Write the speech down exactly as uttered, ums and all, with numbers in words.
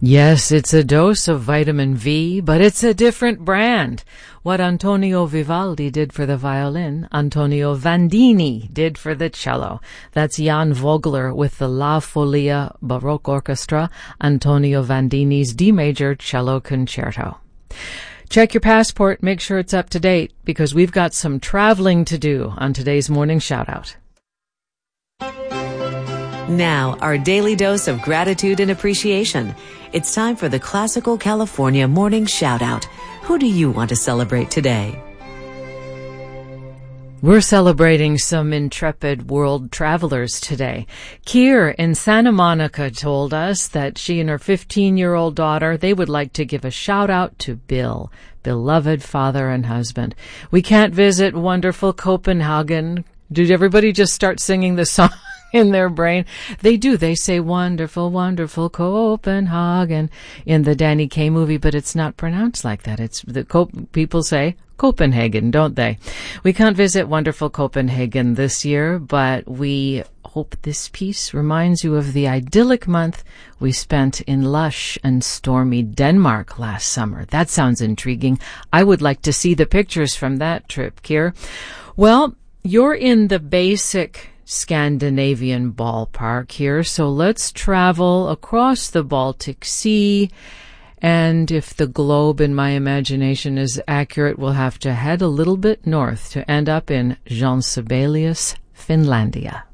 Yes, it's a dose of vitamin V, but it's a different brand. What Antonio Vivaldi did for the violin, Antonio Vandini did for the cello. That's Jan Vogler with the La Folia Baroque Orchestra, Antonio Vandini's D major cello concerto. Check your passport, make sure it's up to date, because we've got some traveling to do on today's morning shout-out. Now, our daily dose of gratitude and appreciation. It's time for the Classical California Morning Shout-Out. Who do you want to celebrate today? We're celebrating some intrepid world travelers today. Kier in Santa Monica told us that she and her fifteen-year-old daughter, they would like to give a shout-out to Bill, beloved father and husband. We can't visit wonderful Copenhagen. Did everybody just start singing the song in their brain? They do. They say wonderful, wonderful Copenhagen in the Danny Kaye movie, but it's not pronounced like that. It's the Co- people say Copenhagen, don't they? We can't visit wonderful Copenhagen this year, but we hope this piece reminds you of the idyllic month we spent in lush and stormy Denmark last summer. That sounds intriguing. I would like to see the pictures from that trip, Kier. Well, you're in the basic Scandinavian ballpark here, so let's travel across the Baltic Sea, and if the globe in my imagination is accurate, we'll have to head a little bit north to end up in Jan Sibelius, Finlandia.